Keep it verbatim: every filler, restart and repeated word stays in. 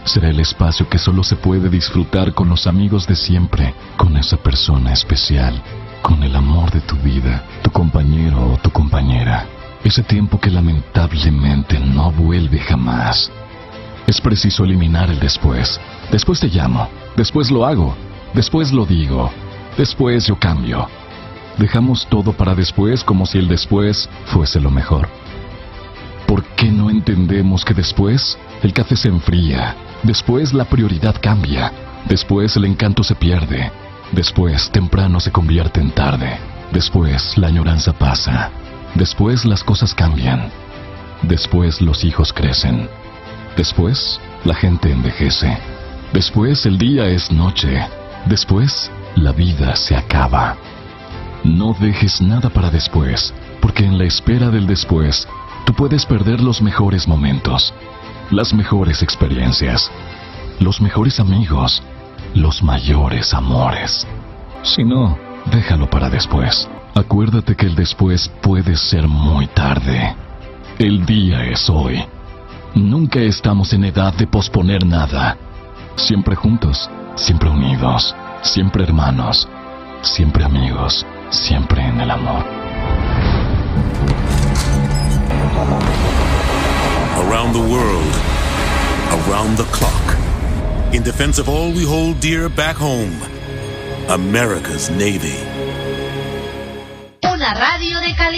será el espacio que solo se puede disfrutar con los amigos de siempre, con esa persona especial, con el amor de tu vida, tu compañero o tu compañera. Ese tiempo que lamentablemente no vuelve jamás. Es preciso eliminar el después. Después te llamo, después lo hago, después lo digo, después yo cambio. Dejamos todo para después como si el después fuese lo mejor. ¿Por qué no entendemos que después el café se enfría? Después la prioridad cambia. Después el encanto se pierde. Después temprano se convierte en tarde. Después la añoranza pasa. Después las cosas cambian. Después los hijos crecen. Después la gente envejece. Después el día es noche. Después la vida se acaba. No dejes nada para después, porque en la espera del después, tú puedes perder los mejores momentos, las mejores experiencias, los mejores amigos, los mayores amores. Si no, déjalo para después. Acuérdate que el después puede ser muy tarde. El día es hoy. Nunca estamos en edad de posponer nada. Siempre juntos, siempre unidos, siempre hermanos, siempre amigos, siempre en el amor. Around the world, around the clock, in defense of all we hold dear back home, America's Navy.